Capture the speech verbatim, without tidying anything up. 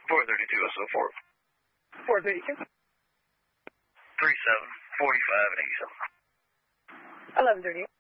four thirty-two oh four. four thirty-two. thirty-seven, forty-five, and eighty-seven. eleven thirty-eight.